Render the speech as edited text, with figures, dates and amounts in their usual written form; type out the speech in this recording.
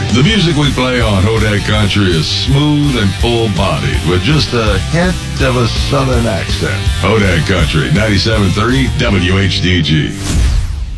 The music we play on Hodag Country is smooth and full-bodied with just a hint of a southern accent. Hodag Country, 97.3 WHDG.